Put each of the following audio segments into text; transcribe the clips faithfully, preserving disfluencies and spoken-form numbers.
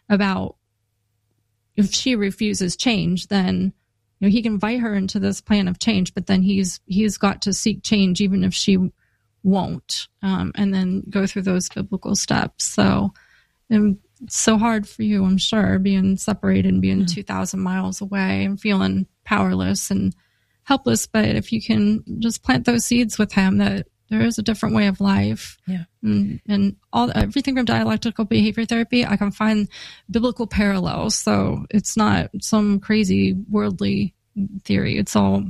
about if she refuses change, then you know he can invite her into this plan of change, but then he's he's got to seek change even if she won't, um, and then go through those biblical steps. So and it's so hard for you, I'm sure, being separated and being mm. two thousand miles away and feeling powerless and helpless. But if you can just plant those seeds with him that there is a different way of life, yeah, and, and all everything from dialectical behavior therapy, I can find biblical parallels. So it's not some crazy worldly theory. It's all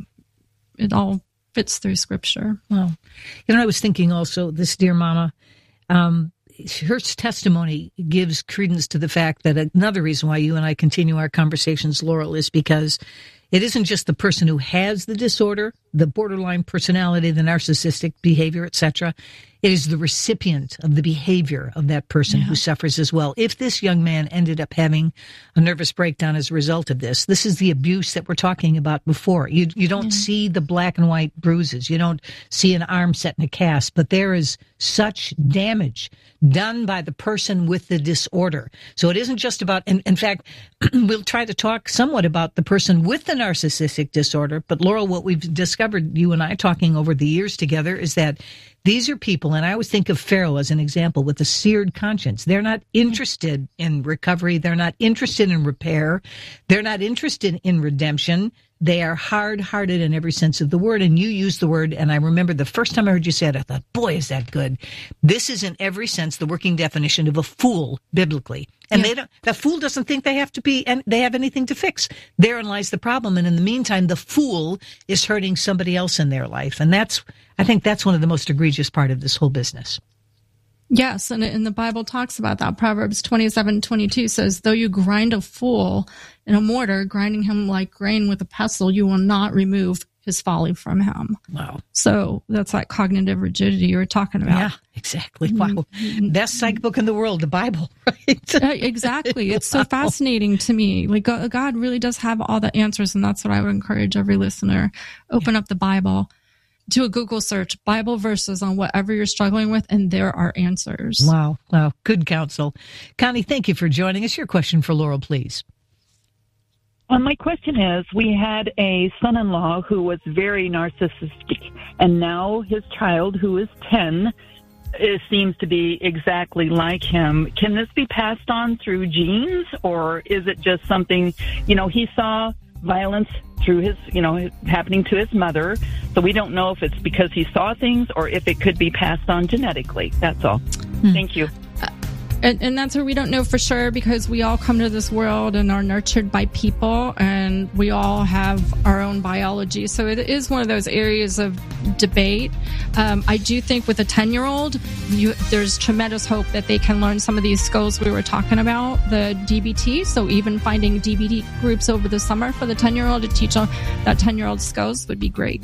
it all fits through Scripture. Well, you know, I was thinking also, this dear mama, um, her testimony gives credence to the fact that another reason why you and I continue our conversations, Laurel, is because it isn't just the person who has the disorder, the borderline personality, the narcissistic behavior, et cetera. It is the recipient of the behavior of that person yeah. who suffers as well. If this young man ended up having a nervous breakdown as a result of this, this is the abuse that we're talking about before. You you don't yeah. see the black and white bruises. You don't see an arm set in a cast, but there is such damage done by the person with the disorder. So it isn't just about, and in fact, we'll try to talk somewhat about the person with the narcissistic disorder. But Laurel, what we've discovered, you and I talking over the years together, is that these are people, and I always think of Pharaoh as an example, with a seared conscience. They're not interested in recovery. They're not interested in repair. They're not interested in redemption. They are hard-hearted in every sense of the word. And you use the word, and I remember the first time I heard you say it, I thought, boy, is that good. This is in every sense the working definition of a fool biblically. And yeah. they don't, the fool doesn't think they have to be, and they have anything to fix. Therein lies the problem. And in the meantime, the fool is hurting somebody else in their life. And that's, I think that's one of the most egregious part of this whole business. Yes, and, and the Bible talks about that. Proverbs twenty-seven twenty-two says, though you grind a fool in a mortar, grinding him like grain with a pestle, you will not remove his folly from him. Wow. So that's that cognitive rigidity you were talking about. Yeah, exactly. Wow. Best psych book in the world, the Bible, right? Exactly. It's so wow. fascinating to me. Like God really does have all the answers, and that's what I would encourage every listener. Open yeah. up the Bible. Do a Google search, Bible verses on whatever you're struggling with, and there are answers. Wow. Wow. Good counsel. Connie, thank you for joining us. Your question for Laurel, please. Well, my question is, we had a son-in-law who was very narcissistic, and now his child, who is ten, it seems to be exactly like him. Can this be passed on through genes, or is it just something, you know, he saw violence through his, you know, happening to his mother. So we don't know if it's because he saw things or if it could be passed on genetically. That's all. Hmm. Thank you. Uh, and, and that's where we don't know for sure, because we all come to this world and are nurtured by people, and we all have our own biology. So it is one of those areas of debate. Um, I do think with a ten-year-old, you, there's tremendous hope that they can learn some of these skills we were talking about, the D B T. So even finding D B T groups over the summer for the ten-year-old to teach that ten-year-old skills would be great.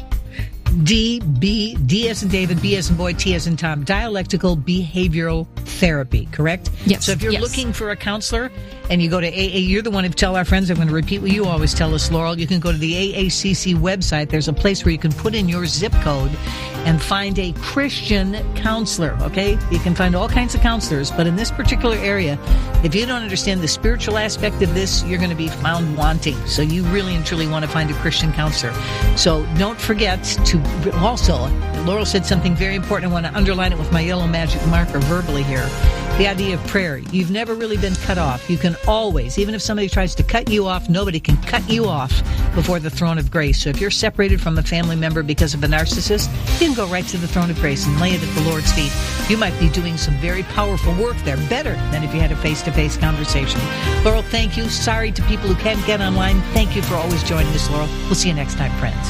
D B D as in David, B as in boy, T as in Tom. Dialectical behavioral therapy, correct? Yes. So if you're yes. looking for a counselor and you go to A A, you're the one who tell our friends, I'm going to repeat what you always tell us, Laurel. You can go to the A A C C website. There's a place where you can put in your zip code and find a Christian counselor, okay? You can find all kinds of counselors, but in this particular area, if you don't understand the spiritual aspect of this, you're going to be found wanting. So you really and truly want to find a Christian counselor. So don't forget to also, Laurel said something very important. I want to underline it with my yellow magic marker verbally here. The idea of prayer. You've never really been cut off. You can always, even if somebody tries to cut you off, nobody can cut you off before the throne of grace. So if you're separated from a family member because of a narcissist, you can go right to the throne of grace and lay it at the Lord's feet. You might be doing some very powerful work there, better than if you had a face-to-face conversation. Laurel, thank you. Sorry to people who can't get online. Thank you for always joining us, Laurel. We'll see you next time, friends.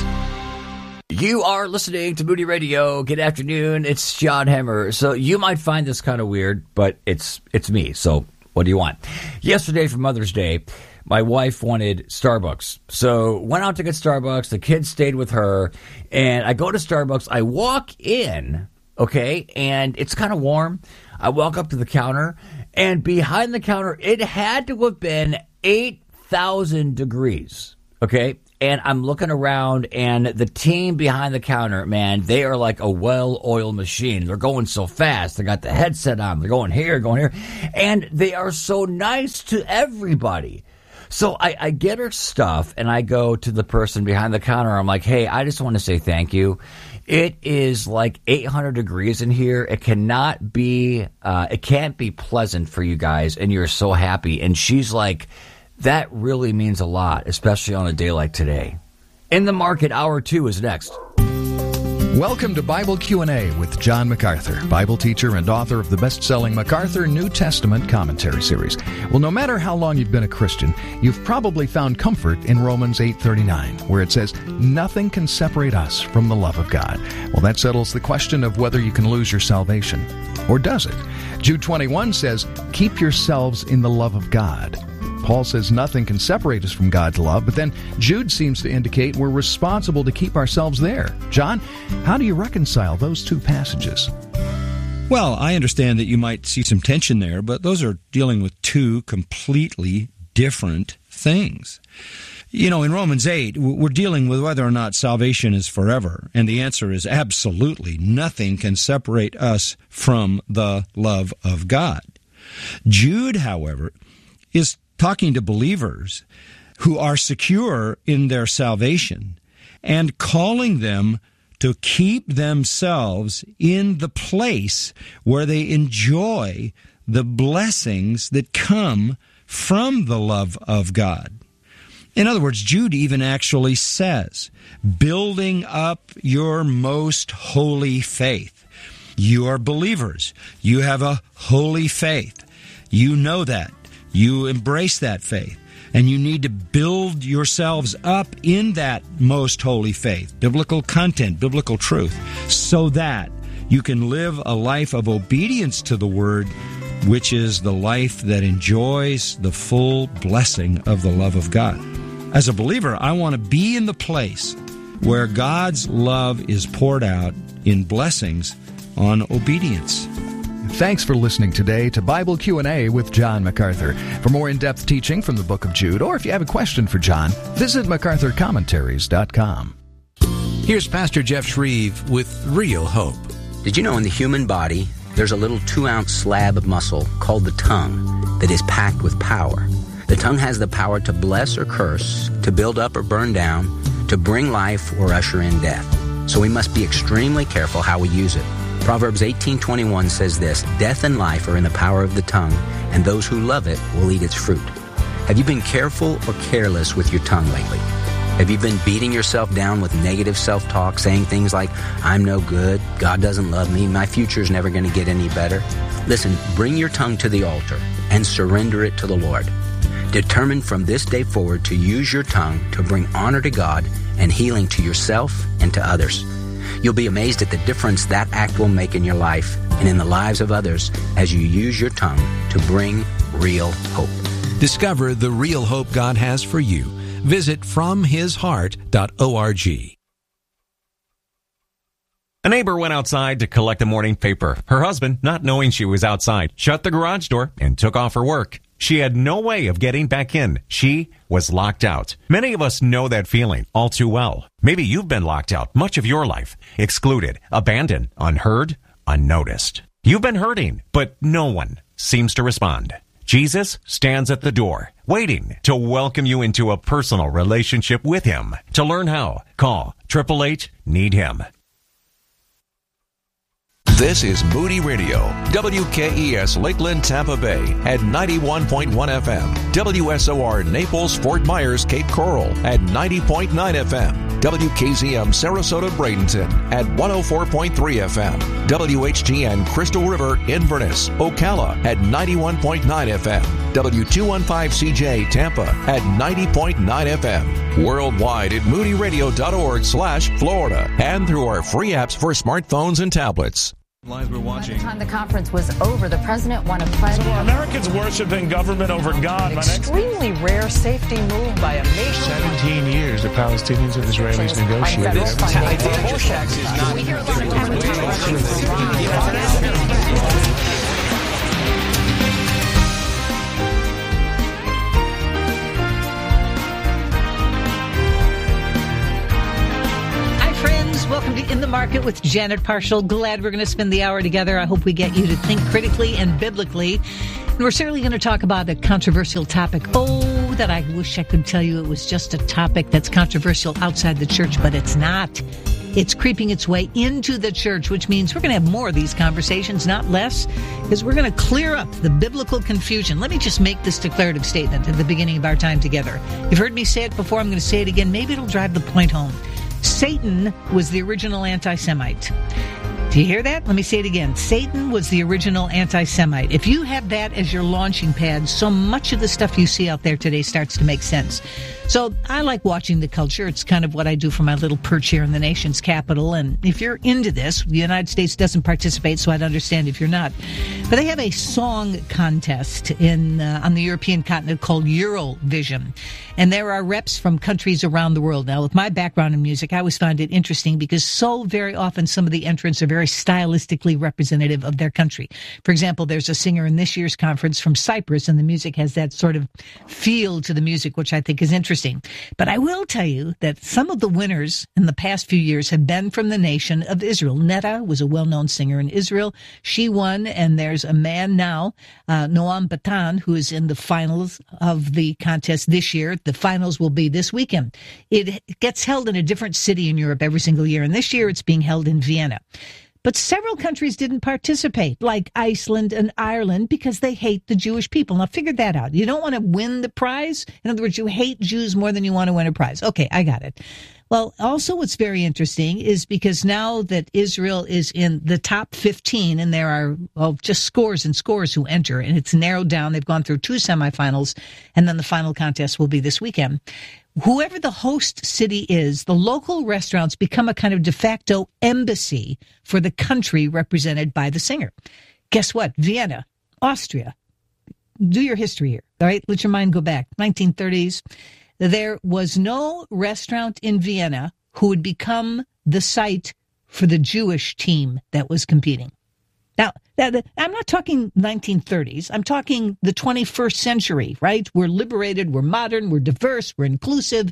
You are listening to Moody Radio. Good afternoon. It's John Hammer. So you might find this kind of weird, but it's it's me. So what do you want? Yesterday for Mother's Day, my wife wanted Starbucks. So went out to get Starbucks. The kids stayed with her. And I go to Starbucks. I walk in, okay, and it's kind of warm. I walk up to the counter, and behind the counter, it had to have been eight thousand degrees. Okay, and I'm looking around, and the team behind the counter, man, they are like a well-oiled machine. They're going so fast. They got the headset on. They're going here, going here. And they are so nice to everybody. So I, I get her stuff, and I go to the person behind the counter. I'm like, hey, I just want to say thank you. It is like eight hundred degrees in here. It cannot be, uh, it can't be pleasant for you guys, and you're so happy. And she's like, that really means a lot, especially on a day like today. In the Market, Hour two is next. Welcome to Bible Q and A with John MacArthur, Bible teacher and author of the best-selling MacArthur New Testament Commentary Series. Well, no matter how long you've been a Christian, you've probably found comfort in Romans eight thirty-nine, where it says, nothing can separate us from the love of God. Well, that settles the question of whether you can lose your salvation. Or does it? Jude twenty-one says, keep yourselves in the love of God. Paul says nothing can separate us from God's love, but then Jude seems to indicate we're responsible to keep ourselves there. John, how do you reconcile those two passages? Well, I understand that you might see some tension there, but those are dealing with two completely different things. You know, in Romans eight, we're dealing with whether or not salvation is forever, and the answer is absolutely nothing can separate us from the love of God. Jude, however, is talking to believers who are secure in their salvation and calling them to keep themselves in the place where they enjoy the blessings that come from the love of God. In other words, Jude even actually says, building up your most holy faith. You are believers. You have a holy faith. You know that. You embrace that faith, and you need to build yourselves up in that most holy faith, biblical content, biblical truth, so that you can live a life of obedience to the Word, which is the life that enjoys the full blessing of the love of God. As a believer, I want to be in the place where God's love is poured out in blessings on obedience. Thanks for listening today to Bible Q and A with John MacArthur. For more in-depth teaching from the book of Jude, or if you have a question for John, visit macarthur commentaries dot com. Here's Pastor Jeff Shreve with Real Hope. Did you know in the human body, there's a little two-ounce slab of muscle called the tongue that is packed with power? The tongue has the power to bless or curse, to build up or burn down, to bring life or usher in death. So we must be extremely careful how we use it. Proverbs eighteen twenty-one says this, death and life are in the power of the tongue, and those who love it will eat its fruit. Have you been careful or careless with your tongue lately? Have you been beating yourself down with negative self-talk, saying things like, I'm no good, God doesn't love me, my future's never going to get any better? Listen, bring your tongue to the altar and surrender it to the Lord. Determine from this day forward to use your tongue to bring honor to God and healing to yourself and to others. You'll be amazed at the difference that act will make in your life and in the lives of others as you use your tongue to bring real hope. Discover the real hope God has for you. Visit from his heart dot org. A neighbor went outside to collect a morning paper. Her husband, not knowing she was outside, shut the garage door and took off her work. She had no way of getting back in. She was locked out. Many of us know that feeling all too well. Maybe you've been locked out much of your life, excluded, abandoned, unheard, unnoticed. You've been hurting, but no one seems to respond. Jesus stands at the door, waiting to welcome you into a personal relationship with Him. To learn how, call eight eight eight, need him. This is Moody Radio, W K E S Lakeland, Tampa Bay at ninety-one point one F M, W S O R Naples, Fort Myers, Cape Coral at ninety point nine F M, W K Z M Sarasota, Bradenton at one oh four point three F M, W H G N Crystal River, Inverness, Ocala at ninety-one point nine F M, W two fifteen C J Tampa at ninety point nine F M, worldwide at moody radio dot org slash Florida, and through our free apps for smartphones and tablets. Live we're watching. By the time the conference was over, the president won a pledge. So are Americans worshiping government over God? An extremely rare safety move by a nation. Seventeen years the Palestinians and Israelis negotiated. This tax is not. We hear a lot of advertising. In the Market with Janet Parshall. Glad we're going to spend the hour together. I hope we get you to think critically and biblically. And we're certainly going to talk about a controversial topic. Oh, that I wish I could tell you it was just a topic that's controversial outside the church, but it's not. It's creeping its way into the church, which means we're going to have more of these conversations, not less, because we're going to clear up the biblical confusion. Let me just make this declarative statement at the beginning of our time together. You've heard me say it before. I'm going to say it again. Maybe it'll drive the point home. Satan was the original anti-Semite. Do you hear that? Let me say it again. Satan was the original anti-Semite. If you have that as your launching pad, so much of the stuff you see out there today starts to make sense. So I like watching the culture. It's kind of what I do for my little perch here in the nation's capital. And if you're into this, the United States doesn't participate, so I'd understand if you're not. But they have a song contest in uh, on the European continent called Eurovision. And there are reps from countries around the world. Now, with my background in music, I always find it interesting because so very often some of the entrants are very stylistically representative of their country. For example, there's a singer in this year's conference from Cyprus, and the music has that sort of feel to the music, which I think is interesting. But I will tell you that some of the winners in the past few years have been from the nation of Israel. Netta was a well-known singer in Israel. She won, and there's a man now, uh, Noam Batan, who is in the finals of the contest this year. The finals will be this weekend. It gets held in a different city in Europe every single year, and this year it's being held in Vienna. But several countries didn't participate, like Iceland and Ireland, because they hate the Jewish people. Now, figure that out. You don't want to win the prize. In other words, you hate Jews more than you want to win a prize. Okay, I got it. Well, also what's very interesting is because now that Israel is in the top fifteen, and there are well, just scores and scores who enter, and it's narrowed down. They've gone through two semifinals, and then the final contest will be this weekend. Whoever the host city is, the local restaurants become a kind of de facto embassy for the country represented by the singer. Guess what? Vienna, Austria. Do your history here, all right? Let your mind go back. nineteen thirties. There was no restaurant in Vienna who would become the site for the Jewish team that was competing. Now, I'm not talking nineteen thirties. I'm talking the twenty-first century, right? We're liberated, we're modern, we're diverse, we're inclusive.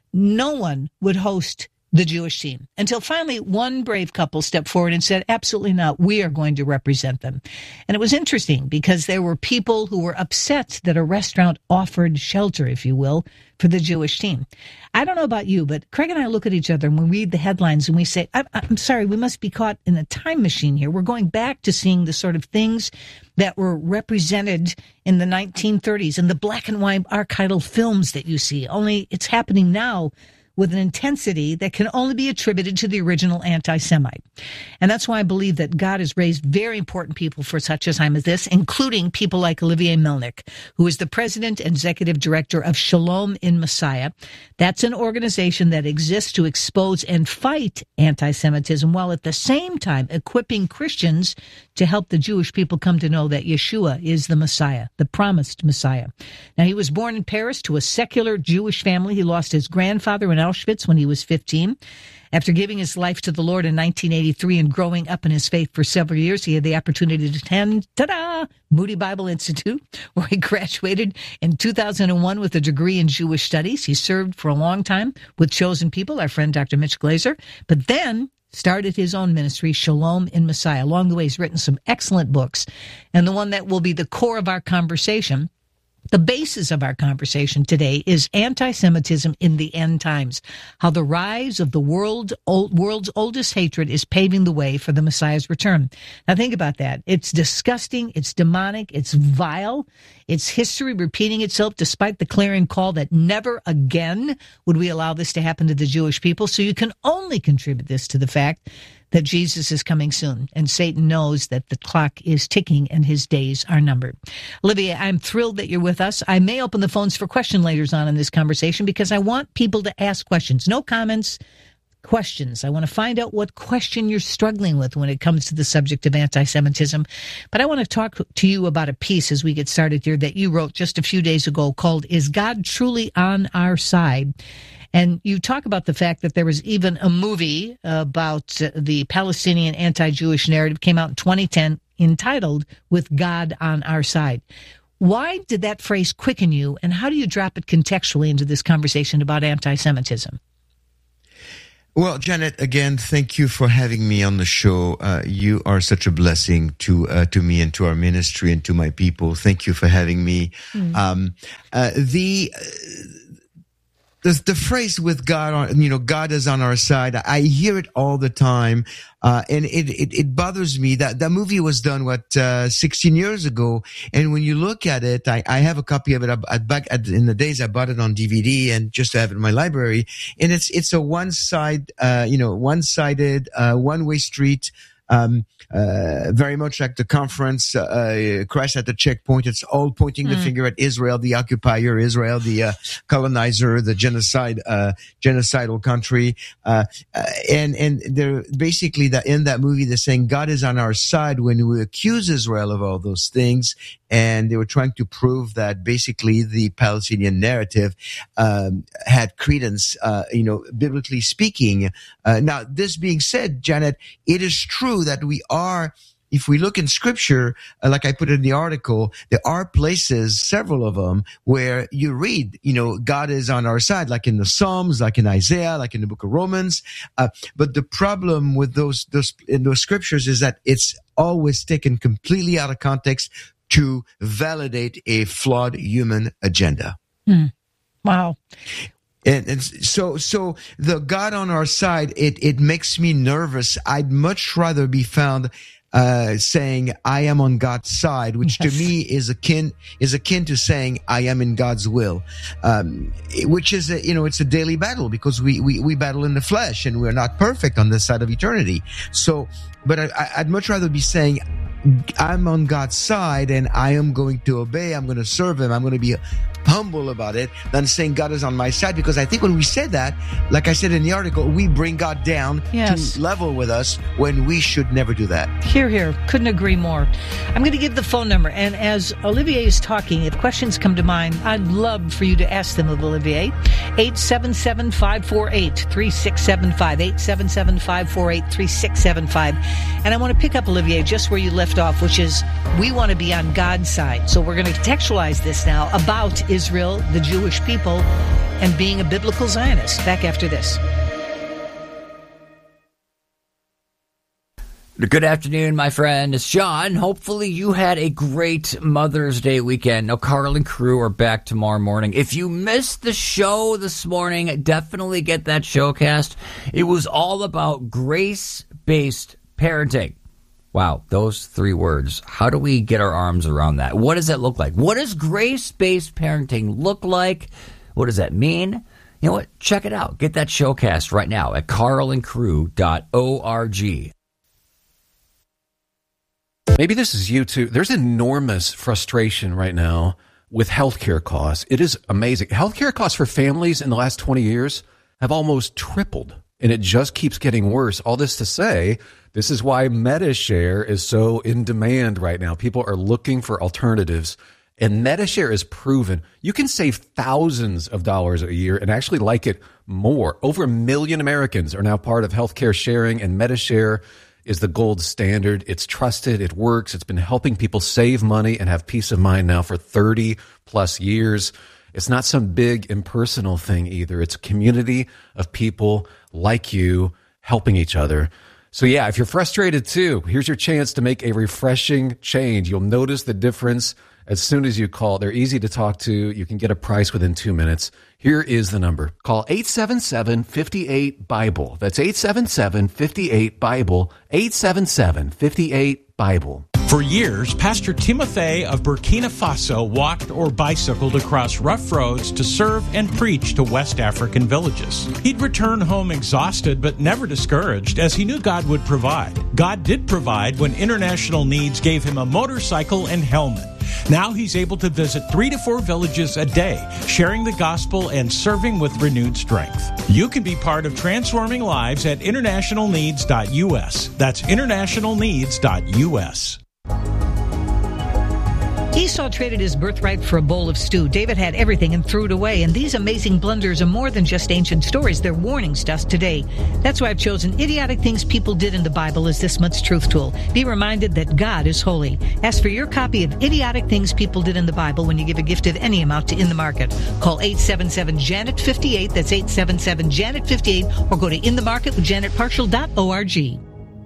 No one would host the Jewish team until finally one brave couple stepped forward and said, absolutely not, we are going to represent them. And it was interesting because there were people who were upset that a restaurant offered shelter, if you will, for the Jewish team. I don't know about you, but Craig and I look at each other and we read the headlines and we say, I'm, I'm sorry, we must be caught in a time machine here. We're going back to seeing the sort of things that were represented in the nineteen thirties and the black and white archival films that you see, only it's happening now with an intensity that can only be attributed to the original anti-Semite. And that's why I believe that God has raised very important people for such a time as this, including people like Olivier Melnick, who is the president and executive director of Shalom in Messiah. That's an organization that exists to expose and fight anti-Semitism while at the same time equipping Christians to help the Jewish people come to know that Yeshua is the Messiah, the promised Messiah. Now, he was born in Paris to a secular Jewish family. He lost his grandfather in Auschwitz when he was fifteen. After giving his life to the Lord in nineteen eighty-three and growing up in his faith for several years, he had the opportunity to attend, ta-da, Moody Bible Institute, where he graduated in two thousand one with a degree in Jewish studies. He served for a long time with Chosen People, our friend Doctor Mitch Glazer, but then started his own ministry, Shalom in Messiah. Along the way, he's written some excellent books, and the one that will be the core of our conversation, the basis of our conversation today, is anti-Semitism in the end times, how the rise of the world, old, world's oldest hatred is paving the way for the Messiah's return. Now think about that. It's disgusting, it's demonic, it's vile, it's history repeating itself despite the clarion call that never again would we allow this to happen to the Jewish people. So you can only contribute this to the fact that Jesus is coming soon, and Satan knows that the clock is ticking and his days are numbered. Olivia, I'm thrilled that you're with us. I may open the phones for question later on in this conversation because I want people to ask questions. No comments, questions. I want to find out what question you're struggling with when it comes to the subject of anti-Semitism. But I want to talk to you about a piece as we get started here that you wrote just a few days ago called, Is God Truly on Our Side? And you talk about the fact that there was even a movie about uh, the Palestinian anti-Jewish narrative, came out in twenty ten, entitled With God on Our Side. Why did that phrase quicken you, and how do you drop it contextually into this conversation about anti-Semitism? Well, Janet, again, thank you for having me on the show. Uh, you are such a blessing to uh, to me and to our ministry and to my people. Thank you for having me. Mm. Um, uh, the, uh, the the phrase "with God on," you know, God is on our side. I hear it all the time, uh, and it, it it bothers me that that movie was done what uh, sixteen years ago. And when you look at it, I, I have a copy of it. I, back at, in the days I bought it on D V D and just to have it in my library. And it's it's a one side, uh, you know, one sided, uh, one way street. Um, uh, very much like the conference, uh, crash at the checkpoint. It's all pointing mm. the finger at Israel, the occupier, Israel, the, uh, colonizer, the genocide, uh, genocidal country. Uh, uh, and, and they're basically that in that movie, they're saying God is on our side when we accuse Israel of all those things. And they were trying to prove that basically the Palestinian narrative, um, had credence, uh, you know, biblically speaking. Uh, now, this being said, Janet, it is true that we are, if we look in scripture, uh, like I put in the article, there are places, several of them, where you read, you know, God is on our side, like in the Psalms, like in Isaiah, like in the book of Romans. Uh, but the problem with those, those, in those scriptures is that it's always taken completely out of context to validate a flawed human agenda. Hmm. Wow. And, and so, so the God on our side, it, it makes me nervous. I'd much rather be found, uh, saying I am on God's side, which yes. to me is akin, is akin to saying I am in God's will. Um, which is a, you know, it's a daily battle because we, we, we battle in the flesh and we're not perfect on this side of eternity. So, but I, I'd much rather be saying, I'm on God's side and I am going to obey. I'm going to serve him. I'm going to be humble about it than saying God is on my side. Because I think when we said that, like I said in the article, we bring God down yes. to level with us when we should never do that. Hear, hear. Couldn't agree more. I'm going to give the phone number. And as Olivier is talking, if questions come to mind, I'd love for you to ask them of Olivier. eight seven seven, five four eight, three six seven five. eight seven seven, five four eight, three six seven five. And I want to pick up, Olivier, just where you left off, which is we want to be on God's side. So we're going to contextualize this now about Israel, the Jewish people, and being a biblical Zionist. Back after this. Good afternoon, my friend. It's John. Hopefully you had a great Mother's Day weekend. Now, Carl and crew are back tomorrow morning. If you missed the show this morning, definitely get that showcast. It was all about grace-based parenting. Wow, those three words. How do we get our arms around that? What does that look like? What does grace-based parenting look like? What does that mean? You know what? Check it out. Get that showcast right now at carl and crew dot org. Maybe this is you too. There's enormous frustration right now with healthcare costs. It is amazing. Healthcare costs for families in the last twenty years have almost tripled, and it just keeps getting worse. All this to say, this is why MediShare is so in demand right now. People are looking for alternatives, and MediShare is proven. You can save thousands of dollars a year and actually like it more. Over a million Americans are now part of healthcare sharing, and MediShare is the gold standard. It's trusted. It works. It's been helping people save money and have peace of mind now for thirty plus years. It's not some big impersonal thing either. It's a community of people like you helping each other. So yeah, if you're frustrated too, here's your chance to make a refreshing change. You'll notice the difference as soon as you call. They're easy to talk to. You can get a price within two minutes. Here is the number. Call eight seven seven, five eight, BIBLE. That's eight seven seven, five eight, BIBLE. eight seven seven, five eight, BIBLE. For years, Pastor Timothy of Burkina Faso walked or bicycled across rough roads to serve and preach to West African villages. He'd return home exhausted but never discouraged, as he knew God would provide. God did provide when International Needs gave him a motorcycle and helmet. Now he's able to visit three to four villages a day, sharing the gospel and serving with renewed strength. You can be part of transforming lives at international needs dot U S. That's international needs dot U S. Esau traded his birthright for a bowl of stew. David had everything and threw it away. And these amazing blunders are more than just ancient stories. They're warnings to us today. That's why I've chosen Idiotic Things People Did in the Bible as this month's truth tool. Be reminded that God is holy. Ask for your copy of Idiotic Things People Did in the Bible when you give a gift of any amount to In the Market. Call eight seven seven, Janet fifty-eight. That's eight seven seven, Janet fifty-eight. Or go to in the market with janet partial dot org.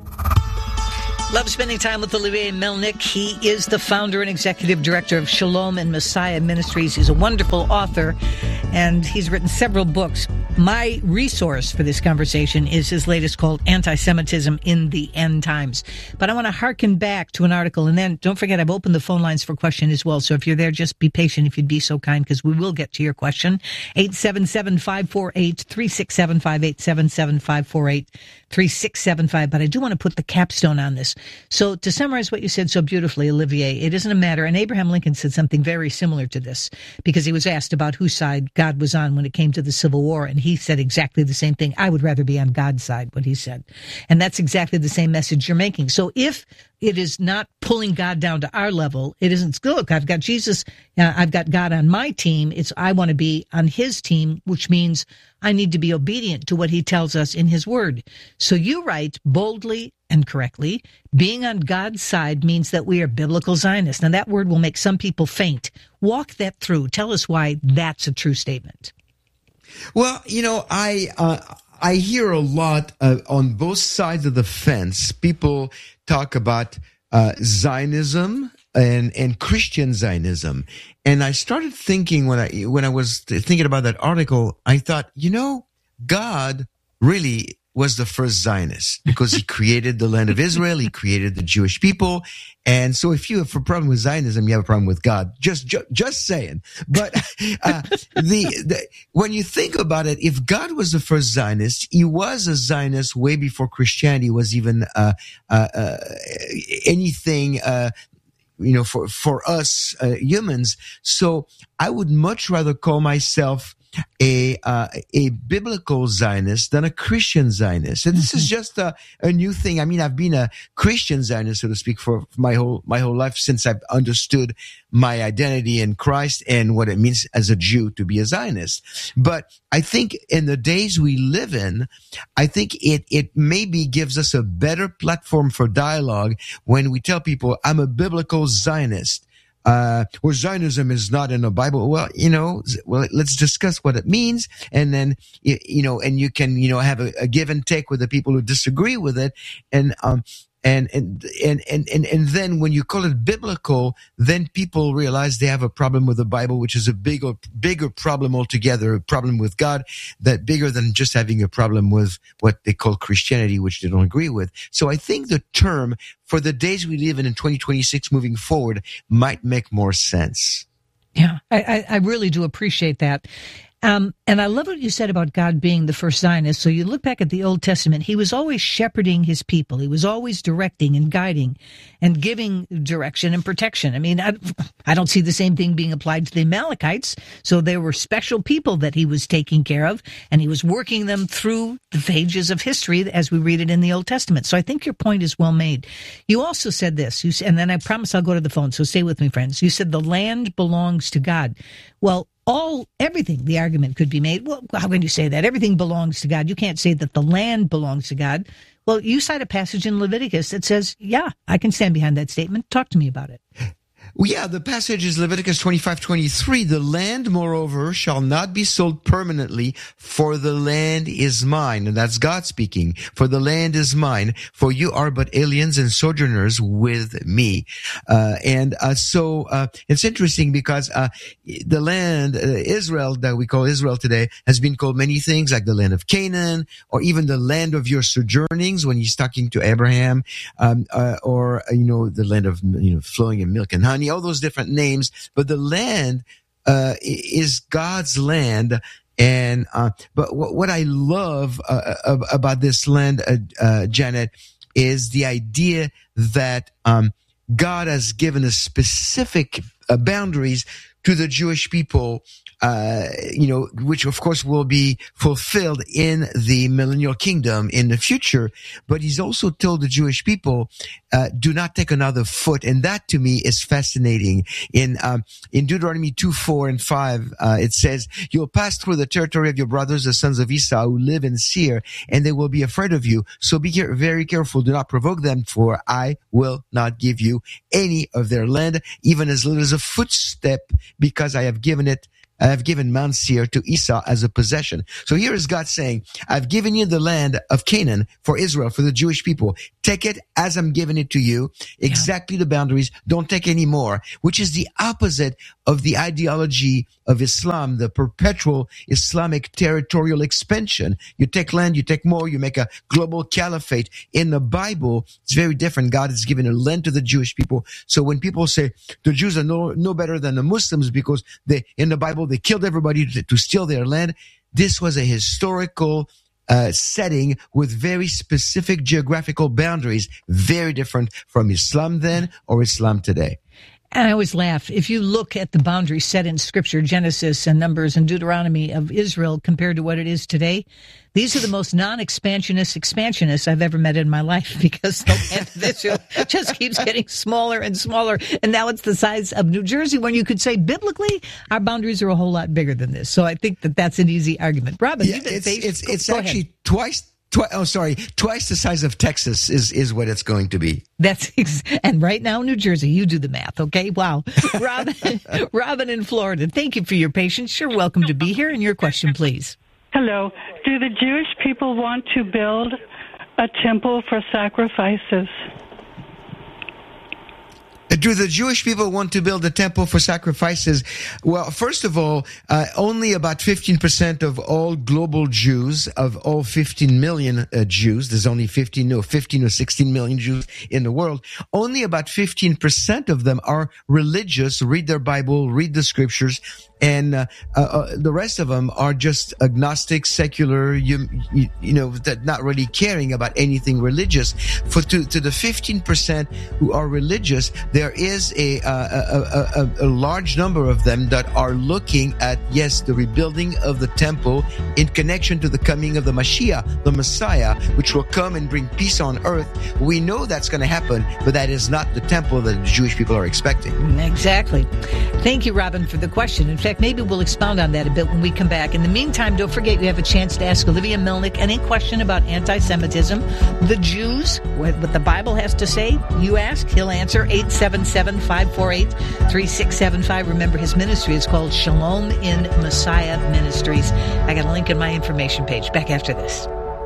Love spending time with Olivier Melnick. He is the founder and executive director of Shalom and Messiah Ministries. He's a wonderful author, and he's written several books. My resource for this conversation is his latest called Anti-Semitism in the End Times. But I want to hearken back to an article, and then don't forget I've opened the phone lines for question as well. So if you're there, just be patient if you'd be so kind, because we will get to your question. eight seven seven, five four eight, three six seven five, eight seven seven, five four eight, three six seven five. But I do want to put the capstone on this. So to summarize what you said so beautifully, Olivier, it isn't a matter, and Abraham Lincoln said something very similar to this, because he was asked about whose side God was on when it came to the Civil War, and he said exactly the same thing. I would rather be on God's side, what he said. And that's exactly the same message you're making. So if it is not pulling God down to our level, it isn't, look, I've got Jesus, uh, I've got God on my team. It's, I want to be on his team, which means I need to be obedient to what he tells us in his word. So you write boldly and correctly, being on God's side means that we are biblical Zionists. Now that word will make some people faint. Walk that through. Tell us why that's a true statement. Well, you know, I uh, I hear a lot uh, on both sides of the fence. People talk about uh, Zionism and and Christian Zionism, and I started thinking when I when I was thinking about that article, I thought, you know, God really was the first Zionist because he created the land of Israel. He created the Jewish people. And so if you have a problem with Zionism, you have a problem with God. Just, just, just saying. But, uh, the, the, when you think about it, if God was the first Zionist, he was a Zionist way before Christianity was even, uh, uh, uh anything, uh, you know, for, for us, uh, humans. So I would much rather call myself a uh, a biblical Zionist than a Christian Zionist. And this mm-hmm. is just a, a new thing. I mean, I've been a Christian Zionist, so to speak, for my whole my whole life since I've understood my identity in Christ and what it means as a Jew to be a Zionist. But I think in the days we live in, I think it it maybe gives us a better platform for dialogue when we tell people, I'm a biblical Zionist. Uh, or Zionism is not in the Bible. Well, you know, well, let's discuss what it means. And then, you know, and you can, you know, have a, a give and take with the people who disagree with it. And, um, and, and, and, and, and, and then when you call it biblical, then people realize they have a problem with the Bible, which is a bigger, bigger problem altogether, a problem with God that bigger than just having a problem with what they call Christianity, which they don't agree with. So I think the term for the days we live in in twenty twenty-six moving forward might make more sense. Yeah, I, I really do appreciate that. Um, and I love what you said about God being the first Zionist. So you look back at the Old Testament, he was always shepherding his people. He was always directing and guiding and giving direction and protection. I mean, I, I don't see the same thing being applied to the Amalekites. So there were special people that he was taking care of, and he was working them through the pages of history as we read it in the Old Testament. So I think your point is well made. You also said this, you, and then I promise I'll go to the phone, so stay with me, friends. You said the land belongs to God. Well, all, everything, the argument could be made. Well, how can you say that? Everything belongs to God. You can't say that the land belongs to God. Well, you cite a passage in Leviticus that says, yeah, I can stand behind that statement. Talk to me about it. Well, yeah, the passage is Leviticus twenty-five twenty-three. The land, moreover, shall not be sold permanently, for the land is mine. And that's God speaking. For the land is mine, for you are but aliens and sojourners with me. Uh, and, uh, so, uh, it's interesting because, uh, the land, uh, Israel, that we call Israel today, has been called many things, like the land of Canaan, or even the land of your sojournings when he's talking to Abraham, um, uh, or, you know, the land of, you know, flowing in milk and honey. All those different names, but the land uh is God's land. And uh but what, what I love uh, about this land, uh, uh Janet, is the idea that um God has given us specific uh, boundaries to the Jewish people, uh, you know, which of course will be fulfilled in the millennial kingdom in the future. But he's also told the Jewish people, uh, do not take another foot. And that to me is fascinating. In, um, in Deuteronomy two, four, and five, uh, it says, you'll pass through the territory of your brothers, the sons of Esau, who live in Seir, and they will be afraid of you. So be care- very careful. Do not provoke them, for I will not give you any of their land, even as little as a footstep, because I have given it, I have given Mount Seir to Esau as a possession. So here is God saying, I've given you the land of Canaan for Israel, for the Jewish people. Take it as I'm giving it to you. Exactly yeah. the boundaries. Don't take any more, which is the opposite of the ideology of Islam, the perpetual Islamic territorial expansion. You take land, you take more, you make a global caliphate. In the Bible, it's very different. God has given a land to the Jewish people. So when people say the Jews are no, no better than the Muslims because they, in the Bible, they killed everybody to, to steal their land, this was a historical uh, setting with very specific geographical boundaries, very different from Islam then or Islam today. And I always laugh. If you look at the boundaries set in Scripture, Genesis and Numbers and Deuteronomy of Israel compared to what it is today, these are the most non-expansionist expansionists I've ever met in my life, because the land of Israel just keeps getting smaller and smaller. And now it's the size of New Jersey, when you could say biblically our boundaries are a whole lot bigger than this. So I think that that's an easy argument. Robin, yeah, you've been it's, faced, it's, it's go actually ahead. twice. Twi- oh, sorry. Twice the size of Texas is, is what it's going to be. That's ex- and right now, New Jersey. You do the math, okay? Wow, Robin, Robin in Florida. Thank you for your patience. You're welcome to be here. And your question, please. Hello. Do the Jewish people want to build a temple for sacrifices? Do the Jewish people want to build a temple for sacrifices? Well, first of all, uh, only about fifteen percent of all global Jews, of all fifteen million uh, Jews, there's only fifteen, no, fifteen or sixteen million Jews in the world, only about fifteen percent of them are religious, read their Bible, read the scriptures, and uh, uh, the rest of them are just agnostic, secular, you, you, you know, that not really caring about anything religious. For to, to the fifteen percent who are religious, there is a, uh, a, a, a large number of them that are looking at, yes, the rebuilding of the temple in connection to the coming of the Mashiach, the Messiah, which will come and bring peace on earth. We know that's going to happen, but that is not the temple that the Jewish people are expecting. Exactly. Thank you, Robin, for the question. In fact, maybe we'll expound on that a bit when we come back. In the meantime, don't forget you have a chance to ask Olivia Melnick any question about anti-Semitism, the Jews, what the Bible has to say. You ask, he'll answer. Eight seven seven, five four eight, three six seven five. Remember, his ministry is called Shalom in Messiah Ministries. I got a link in my information page. Back after this.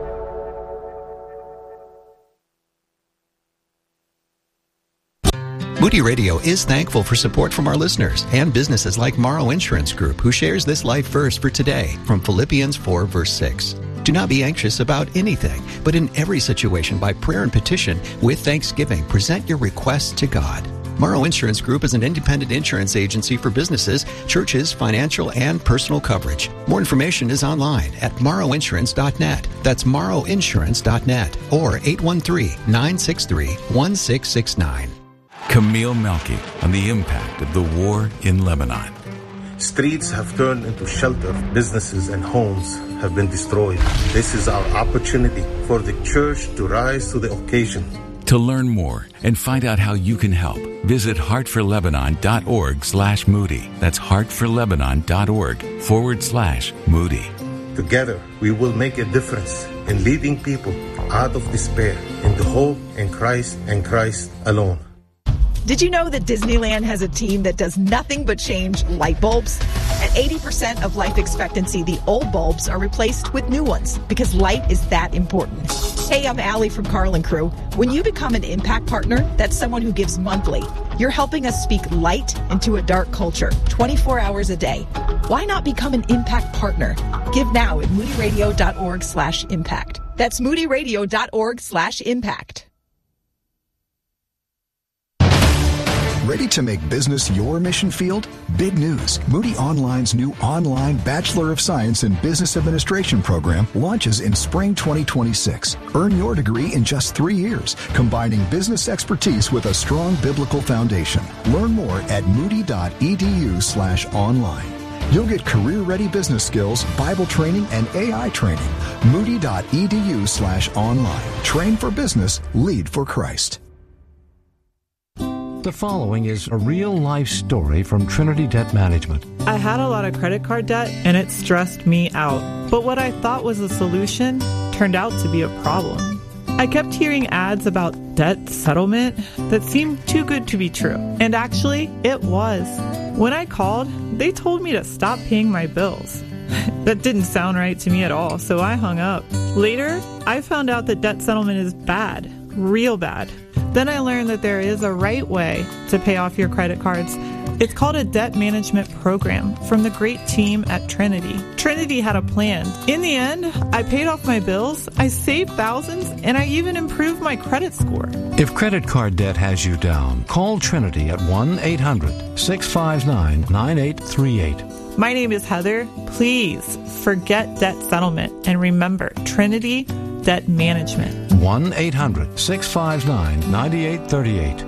Moody Radio is thankful for support from our listeners and businesses like Morrow Insurance Group, who shares this life verse for today from Philippians four, verse six. Do not be anxious about anything, but in every situation, by prayer and petition, with thanksgiving, present your requests to God. Morrow Insurance Group is an independent insurance agency for businesses, churches, financial, and personal coverage. More information is online at morrow insurance dot net. That's morrow insurance dot net or eight one three, nine six three, one six six nine. Camille Melky on the impact of the war in Lebanon. Streets have turned into shelter. Businesses and homes have been destroyed. This is our opportunity for the church to rise to the occasion. To learn more and find out how you can help, visit heartforlebanon.org slash Moody. That's heartforlebanon.org forward slash Moody. Together, we will make a difference in leading people out of despair into hope in Christ and Christ alone. Did you know that Disneyland has a team that does nothing but change light bulbs? At eighty percent of life expectancy, the old bulbs are replaced with new ones because light is that important. Hey, I'm Allie from Carl and Crew. When you become an Impact Partner, that's someone who gives monthly. You're helping us speak light into a dark culture, twenty-four hours a day. Why not become an Impact Partner? Give now at moodyradio.org slash impact. That's moodyradio.org slash impact. Ready to make business your mission field? Big news. Moody Online's new online Bachelor of Science in Business Administration program launches in spring twenty twenty-six. Earn your degree in just three years, combining business expertise with a strong biblical foundation. Learn more at moody.edu slash online. You'll get career-ready business skills, Bible training, and A I training. Moody.edu slash online. Train for business, lead for Christ. The following is a real-life story from Trinity Debt Management. I had a lot of credit card debt, and it stressed me out. But what I thought was a solution turned out to be a problem. I kept hearing ads about debt settlement that seemed too good to be true. And actually, it was. When I called, they told me to stop paying my bills. That didn't sound right to me at all, so I hung up. Later, I found out that debt settlement is bad, real bad. Then I learned that there is a right way to pay off your credit cards. It's called a debt management program from the great team at Trinity. Trinity had a plan. In the end, I paid off my bills, I saved thousands, and I even improved my credit score. If credit card debt has you down, call Trinity at one eight hundred six five nine nine eight three eight. My name is Heather. Please forget debt settlement and remember Trinity Debt Management. one eight hundred six five nine nine eight three eight.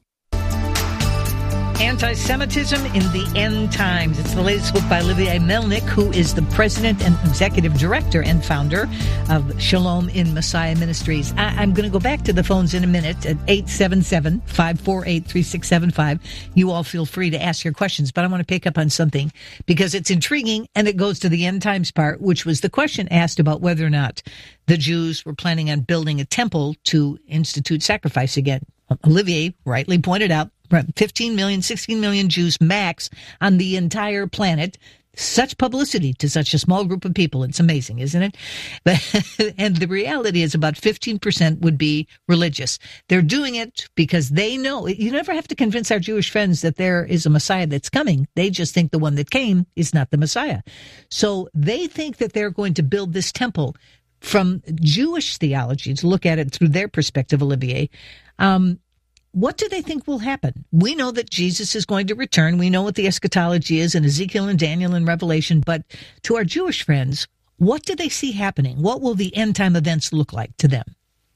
Anti-Semitism in the End Times. It's the latest book by Olivier Melnick, who is the president and executive director and founder of Shalom in Messiah Ministries. I- I'm going to go back to the phones in a minute at eight seven seven, five four eight, three six seven five. You all feel free to ask your questions, but I want to pick up on something because it's intriguing and it goes to the End Times part, which was the question asked about whether or not the Jews were planning on building a temple to institute sacrifice again. Olivier rightly pointed out fifteen million, sixteen million Jews max on the entire planet. Such publicity to such a small group of people. It's amazing, isn't it? But, and the reality is about fifteen percent would be religious. They're doing it because they know. You never have to convince our Jewish friends that there is a Messiah that's coming. They just think the one that came is not the Messiah. So they think that they're going to build this temple from Jewish theology, to look at it through their perspective, Olivier. Um, What do they think will happen? We know that Jesus is going to return. We know what the eschatology is in Ezekiel and Daniel and Revelation. But to our Jewish friends, what do they see happening? What will the end time events look like to them?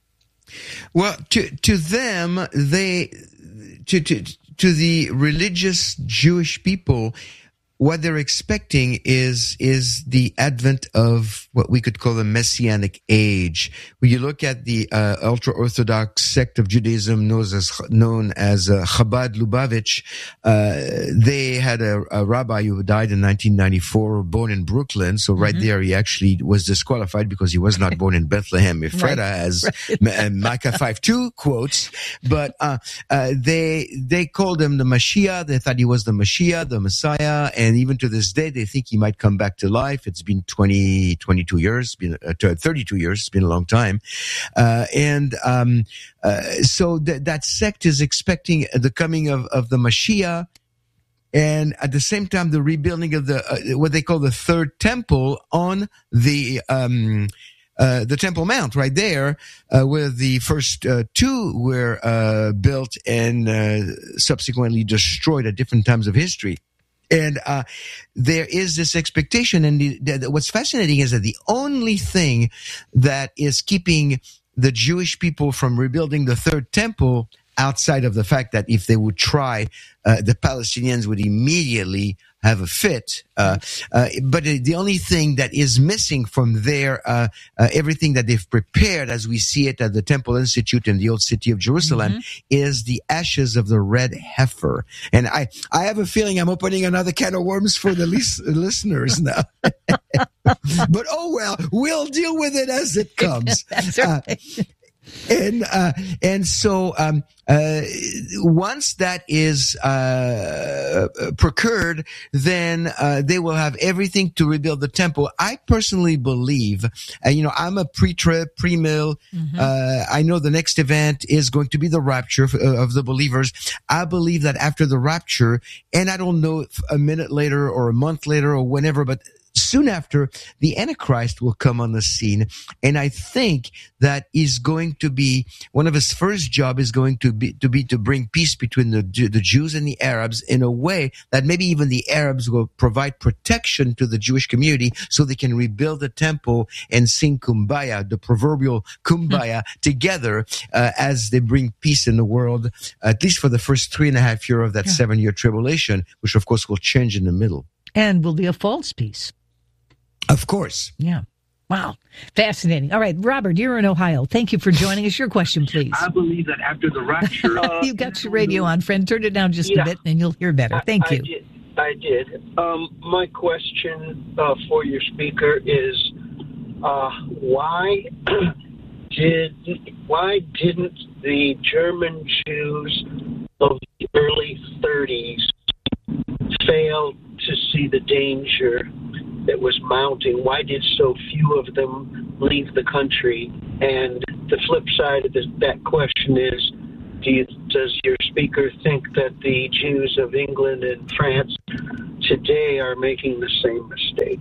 Well, to to them, they to to to the religious Jewish people, what they're expecting is is the advent of what we could call the Messianic age. When you look at the uh, ultra-Orthodox sect of Judaism known as known as uh, Chabad Lubavitch, uh, they had a, a rabbi who died in nineteen ninety-four, born in Brooklyn. So right mm-hmm. there, he actually was disqualified because he was not born in Bethlehem, Ephrata, right. as right. Micah five two quotes. But uh, uh, they they called him the Mashiach. They thought he was the Mashiach, the Messiah, and And even to this day, they think he might come back to life. It's been twenty, twenty-two years, it's been uh, thirty-two years. It's been a long time. Uh, and, um, uh, so th- that sect is expecting the coming of, of the Mashiach. And at the same time, the rebuilding of the, uh, what they call the third temple on the, um, Uh, the Temple Mount right there, uh, where the first uh, two were uh, built and uh, subsequently destroyed at different times of history. And uh there is this expectation, and the, the, what's fascinating is that the only thing that is keeping the Jewish people from rebuilding the third temple, outside of the fact that if they would try, uh, the Palestinians would immediately have a fit. Uh, uh, but the only thing that is missing from their, uh, uh, everything that they've prepared as we see it at the Temple Institute in the old city of Jerusalem mm-hmm. is the ashes of the red heifer. And I, I have a feeling I'm opening another can of worms for the lis- listeners now. But oh well, we'll deal with it as it comes. That's right. Uh, And, uh, and so, um, uh, once that is, uh, procured, then, uh, they will have everything to rebuild the temple. I personally believe, uh, you know, I'm a pre-trib, pre-mill. Mm-hmm. Uh, I know the next event is going to be the rapture of, of the believers. I believe that after the rapture, and I don't know if a minute later or a month later or whenever, but soon after, the Antichrist will come on the scene, and I think that is going to be one of his first job is going to be to be to bring peace between the the Jews and the Arabs in a way that maybe even the Arabs will provide protection to the Jewish community so they can rebuild the temple and sing Kumbaya, the proverbial Kumbaya, mm. together uh, as they bring peace in the world, at least for the first three and a half year of that yeah. seven year tribulation, which of course will change in the middle. And will be a false peace. Of course. Yeah. Wow. Fascinating. All right, Robert, you're in Ohio. Thank you for joining us. Your question, please. I believe that after the rapture... Uh, You've got your radio on, friend. Turn it down just yeah, a bit and you'll hear better. Thank I, you. I did. I did. Um, my question uh, for your speaker is uh, why did why didn't the German Jews of the early thirties fail to see the danger that was mounting? Why did so few of them leave the country? And the flip side of this, that question is, do you, does your speaker think that the Jews of England and France today are making the same mistake?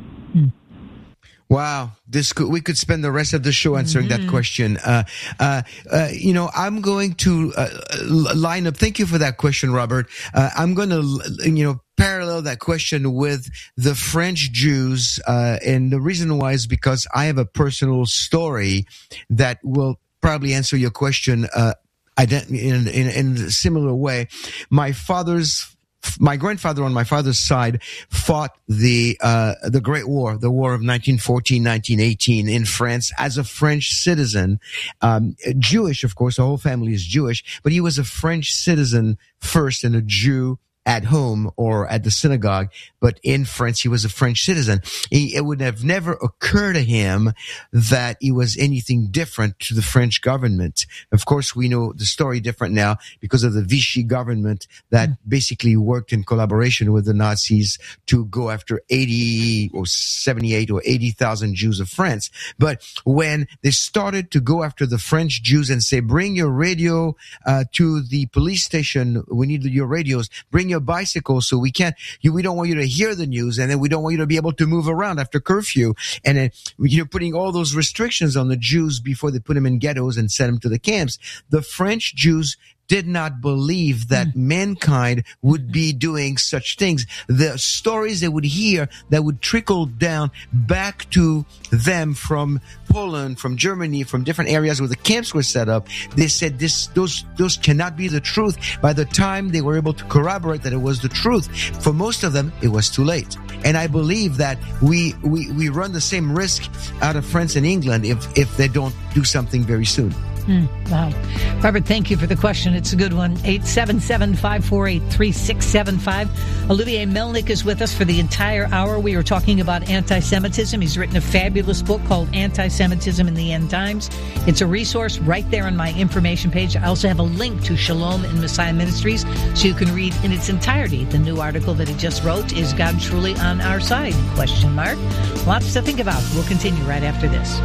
Wow, this could, we could spend the rest of the show answering mm-hmm. that question. Uh, uh, uh, you know, I'm going to uh, line up. Thank you for that question, Robert. Uh, I'm going to, you know, parallel that question with the French Jews, uh, and the reason why is because I have a personal story that will probably answer your question uh, in, in, in a similar way. My father's My grandfather on my father's side fought the uh the Great War, the War of nineteen fourteen, nineteen eighteen in France as a French citizen, um Jewish, of course. The whole family is Jewish, but he was a French citizen first and a Jew at home or at the synagogue, but in France, he was a French citizen. He, it would have never occurred to him that he was anything different to the French government. Of course, we know the story different now because of the Vichy government that mm. basically worked in collaboration with the Nazis to go after eighty or seventy-eight or eighty thousand Jews of France. But when they started to go after the French Jews and say, bring your radio uh, to the police station, we need your radios, bring your bicycle so we can't you we don't want you to hear the news, and then we don't want you to be able to move around after curfew, and then you know putting all those restrictions on the Jews before they put them in ghettos and send them to the camps. The French Jews did not believe that mm. mankind would be doing such things. The stories they would hear that would trickle down back to them from Poland, from Germany, from different areas where the camps were set up, they said this, those, those cannot be the truth. By the time they were able to corroborate that it was the truth, for most of them, it was too late. And I believe that we, we, we run the same risk out of France and England if, if they don't do something very soon. Mm, wow. Robert, thank you for the question. It's a good one. eight seven seven, five four eight, three six seven five. Olivier Melnick is with us for the entire hour. We are talking about anti-Semitism. He's written a fabulous book called Anti-Semitism in the End Times. It's a resource right there on my information page. I also have a link to Shalom and Messiah Ministries so you can read in its entirety the new article that he just wrote, Is God Truly on Our Side? Question mark. Lots to think about. We'll continue right after this.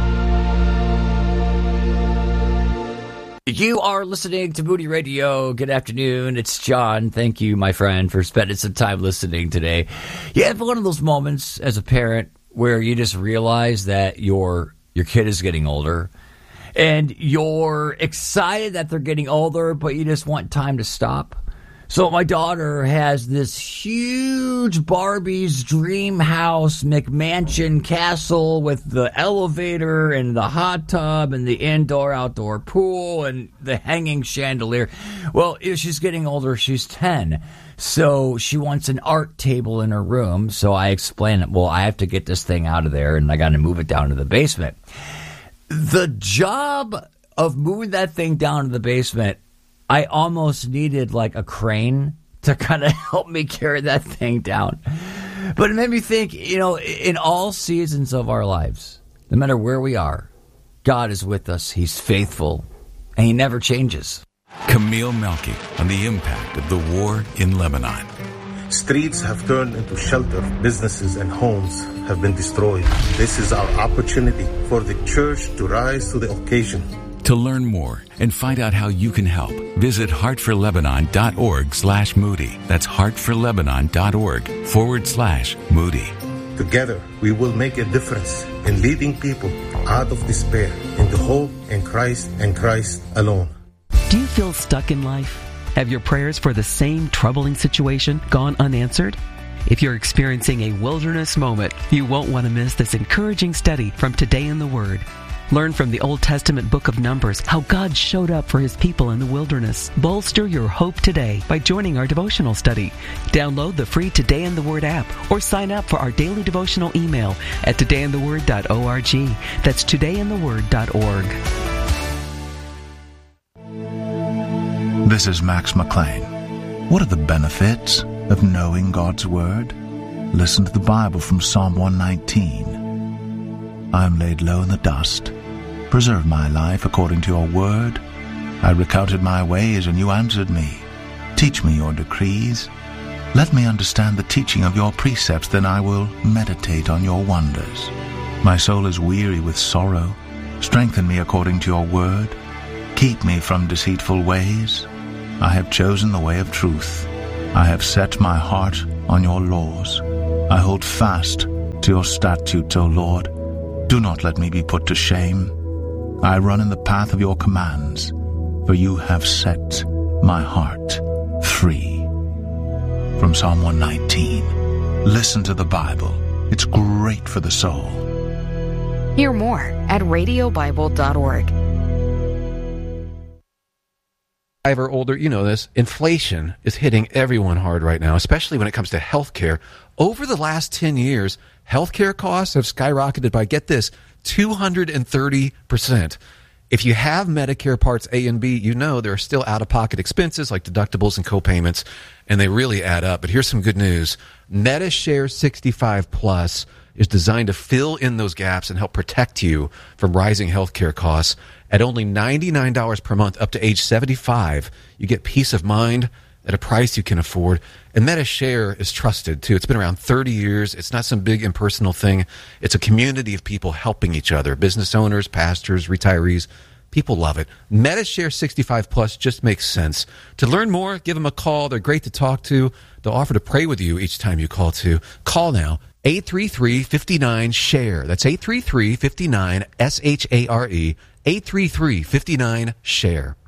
You are listening to Moody Radio. Good afternoon. It's John. Thank you, my friend, for spending some time listening today. You have one of those moments as a parent where you just realize that your your kid is getting older, and you're excited that they're getting older, but you just want time to stop. So my daughter has this huge Barbie's dream house, McMansion castle with the elevator and the hot tub and the indoor-outdoor pool and the hanging chandelier. Well, if she's getting older, she's ten. So she wants an art table in her room. So I explain it. Well, I have to get this thing out of there and I got to move it down to the basement. The job of moving that thing down to the basement, I almost needed like a crane to kind of help me carry that thing down. But it made me think, you know, in all seasons of our lives, no matter where we are, God is with us. He's faithful, and he never changes. Camille Melky on the impact of the war in Lebanon. Streets have turned into shelter. Businesses and homes have been destroyed. This is our opportunity for the church to rise to the occasion. To learn more and find out how you can help, visit heartforlebanon.org slash Moody. That's heartforlebanon.org forward slash Moody. Together, we will make a difference in leading people out of despair into hope in Christ and Christ alone. Do you feel stuck in life? Have your prayers for the same troubling situation gone unanswered? If you're experiencing a wilderness moment, you won't want to miss this encouraging study from Today in the Word. Learn from the Old Testament book of Numbers how God showed up for His people in the wilderness. Bolster your hope today by joining our devotional study. Download the free Today in the Word app or sign up for our daily devotional email at today in the word dot org. That's today in the word dot org. This is Max McLean. What are the benefits of knowing God's Word? Listen to the Bible from Psalm one nineteen. I am laid low in the dust. Preserve my life according to your word. I recounted my ways, and you answered me. Teach me your decrees. Let me understand the teaching of your precepts, then I will meditate on your wonders. My soul is weary with sorrow. Strengthen me according to your word. Keep me from deceitful ways. I have chosen the way of truth. I have set my heart on your laws. I hold fast to your statutes, O Lord. Do not let me be put to shame. I run in the path of your commands, for you have set my heart free. From Psalm one nineteen. Listen to the Bible. It's great for the soul. Hear more at radio bible dot org. Five or older, you know this, inflation is hitting everyone hard right now, especially when it comes to health care. Over the last ten years, healthcare costs have skyrocketed by, get this, two hundred thirty percent. If you have Medicare Parts A and B, you know there are still out-of-pocket expenses like deductibles and co-payments, and they really add up. But here's some good news. MediShare sixty-five Plus is designed to fill in those gaps and help protect you from rising healthcare costs. At only ninety-nine dollars per month up to age seventy-five, you get peace of mind at a price you can afford. And MediShare is trusted, too. It's been around thirty years. It's not some big impersonal thing. It's a community of people helping each other, business owners, pastors, retirees. People love it. MediShare sixty-five Plus just makes sense. To learn more, give them a call. They're great to talk to. They'll offer to pray with you each time you call, too. Call now. eight three three, five nine, S H A R E. That's eight three three, five nine, S H A R E. eight three three, five nine, S H A R E.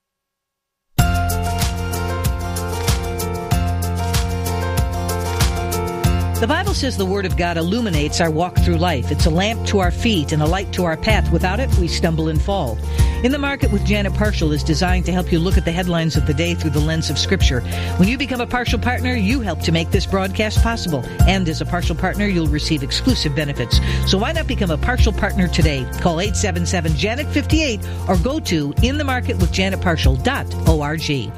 The Bible says the Word of God illuminates our walk through life. It's a lamp to our feet and a light to our path. Without it, we stumble and fall. In the Market with Janet Partial is designed to help you look at the headlines of the day through the lens of Scripture. When you become a partial partner, you help to make this broadcast possible. And as a partial partner, you'll receive exclusive benefits. So why not become a partial partner today? Call eight seven seven, Janet fifty-eight or go to in the market with janet partial dot org.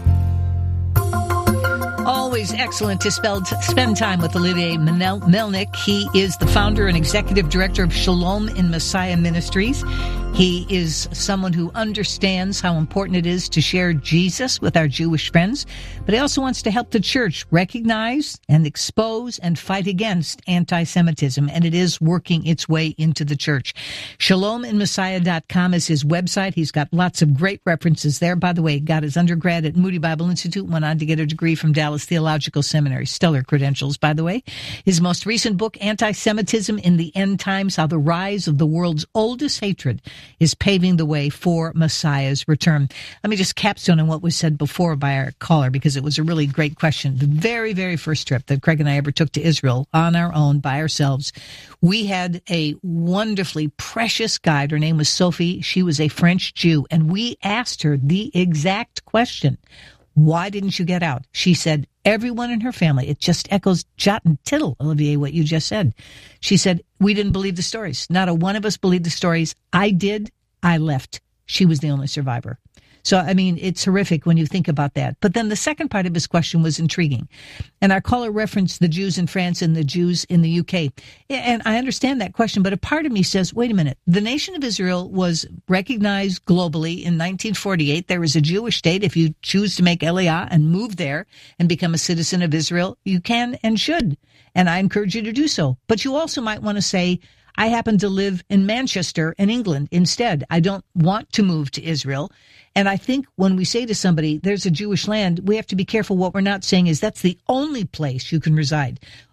Always excellent to spell, spend time with Olivier Melnick. He is the founder and executive director of Shalom in Messiah Ministries. He is someone who understands how important it is to share Jesus with our Jewish friends, but he also wants to help the church recognize and expose and fight against anti-Semitism, and it is working its way into the church. shalom in messiah dot com is his website. He's got lots of great references there. By the way, got his undergrad at Moody Bible Institute, went on to get a degree from Dallas Theological Seminary. Stellar credentials, by the way. His most recent book, Anti-Semitism in the End Times, How the Rise of the World's Oldest Hatred is Paving the Way for Messiah's Return. Let me just capstone on what was said before by our caller, because it was a really great question. The very, very first trip that Craig and I ever took to Israel on our own by ourselves, we had a wonderfully precious guide. Her name was Sophie. She was a French Jew, and we asked her the exact question. Why didn't you get out? She said, everyone in her family, it just echoes jot and tittle, Olivier, what you just said. She said, we didn't believe the stories. Not a one of us believed the stories. I did. I left. She was the only survivor. So, I mean, it's horrific when you think about that. But then the second part of his question was intriguing. And our caller referenced the Jews in France and the Jews in the U K. And I understand that question, but a part of me says, wait a minute. The nation of Israel was recognized globally in nineteen forty-eight. There was a Jewish state. If you choose to make Aliyah and move there and become a citizen of Israel, you can and should. And I encourage you to do so. But you also might want to say, I happen to live in Manchester in England instead. I don't want to move to Israel. And I think when we say to somebody, there's a Jewish land, we have to be careful. What we're not saying is that's the only place you can reside.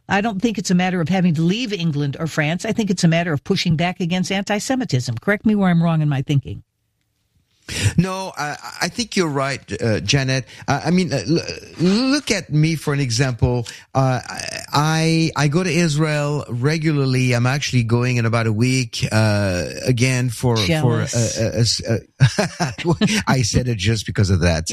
I don't think it's a matter of having to leave England or France. I think it's a matter of pushing back against anti-Semitism. Correct me where I'm wrong in my thinking. No, I, I think you're right, uh, Janet. Uh, I mean, uh, l- look at me for an example. Uh, I I go to Israel regularly. I'm actually going in about a week uh, again for Jealous. for. Uh, uh, uh, I said it just because of that.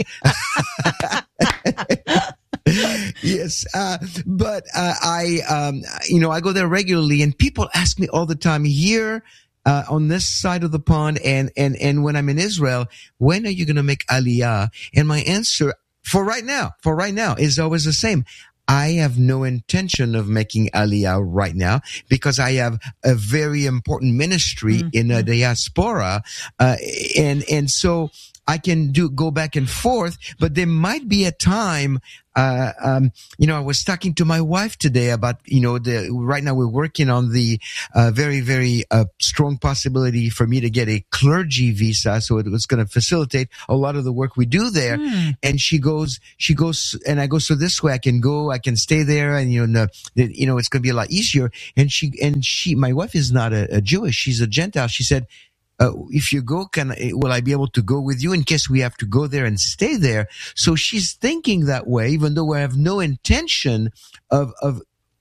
Yes, uh, but uh, I, um, you know, I go there regularly, and people ask me all the time here. Uh, on this side of the pond, and, and, and when I'm in Israel, when are you going to make Aliyah? And my answer for right now, for right now is always the same. I have no intention of making Aliyah right now because I have a very important ministry mm-hmm. in a diaspora. Uh, and, and so I can do, go back and forth, but there might be a time, uh, um, you know, I was talking to my wife today about, you know, the, right now we're working on the, uh, very, very, uh, strong possibility for me to get a clergy visa. So it was going to facilitate a lot of the work we do there. Mm. And she goes, she goes, and I go, so this way I can go, I can stay there, and, you know, the, you know, it's going to be a lot easier. And she, and she, my wife is not a, a Jewish, she's a Gentile. She said, Uh, if you go, can will I be able to go with you in case we have to go there and stay there? So she's thinking that way, even though I have no intention of of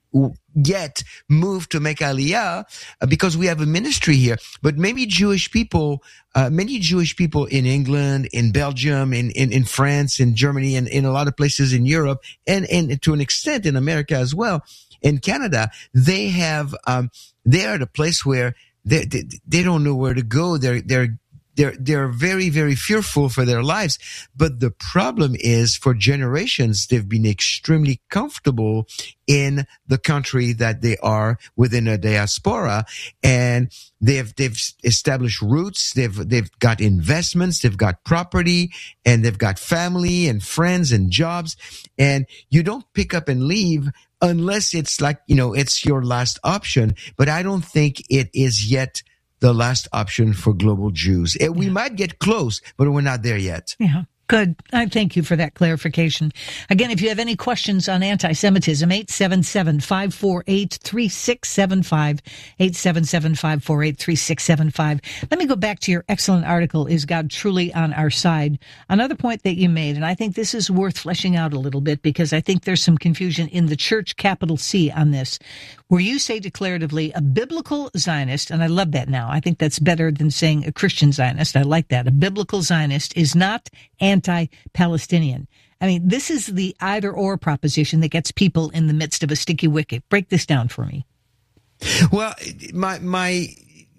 yet move to make Aliyah uh, because we have a ministry here. But maybe Jewish people, uh, many Jewish people in England, in Belgium, in in, in France, in Germany, and in a lot of places in Europe, and and to an extent in America as well, in Canada, they have um, they are at a place where They, they they don't know where to go. They're they're they're they're very very fearful for their lives. But the problem is, for generations they've been extremely comfortable in the country that they are within a diaspora, and they've they've established roots. They've they've got investments. They've got property, and they've got family and friends and jobs. And you don't pick up and leave unless it's like, you know, it's your last option. But I don't think it is yet the last option for global Jews. Yeah. We might get close, but we're not there yet. Yeah. Good. I thank you for that clarification. Again, if you have any questions on anti-Semitism, eight seven seven, five four eight, three six seven five, eight seven seven, five four eight, three six seven five. Let me go back to your excellent article, Is God Truly on Our Side? Another point that you made, and I think this is worth fleshing out a little bit because I think there's some confusion in the church, capital C, on this, where you say declaratively a biblical Zionist, and I love that now. I think that's better than saying a Christian Zionist. I like that. A biblical Zionist is not anti-Palestinian. I mean, this is the either-or proposition that gets people in the midst of a sticky wicket. Break this down for me. Well, my my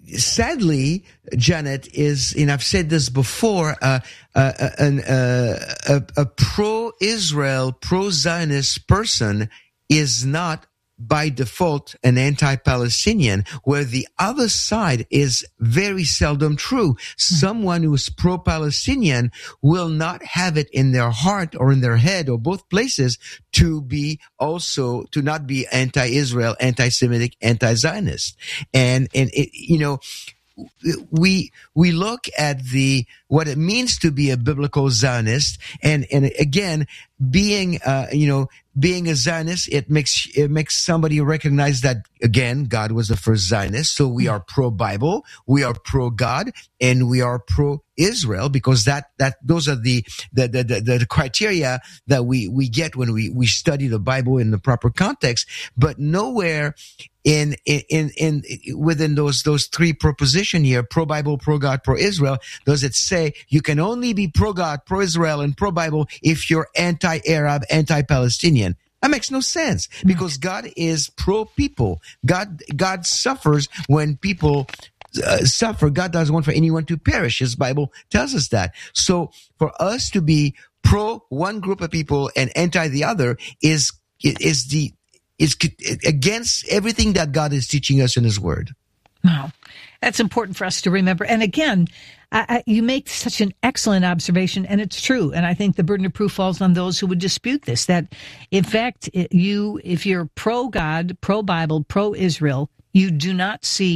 sadly, Janet, is, and I've said this before, uh, uh, an, uh, a, a pro-Israel, pro-Zionist person is not by default an anti-Palestinian, where the other side is very seldom true. Someone who is pro-Palestinian will not have it in their heart or in their head or both places to be also, to not be anti-Israel, anti-Semitic, anti-Zionist. And, and it, you know, we we look at the what it means to be a biblical Zionist, and and again, being uh you know being a Zionist, it makes it makes somebody recognize that again God was the first Zionist. So we are pro Bible, we are pro God, and we are pro Israel, because that that those are the the the, the, the criteria that we we get when we we study the Bible in the proper context. But nowhere in in in, in within those those three proposition here, pro Bible, pro God, pro Israel, does it say you can only be pro God, pro Israel, and pro Bible if you're anti-Arab, anti-Palestinian? That makes no sense, because God is pro people. God God suffers when people Uh, suffer. God doesn't want for anyone to perish. His Bible tells us that. So for us to be pro one group of people and anti the other is is the is against everything that God is teaching us in His Word. Wow, that's important for us to remember. And again, I, I, you make such an excellent observation, and it's true. And I think the burden of proof falls on those who would dispute this. That in fact, you, if you're pro God, pro Bible, pro Israel, you do not see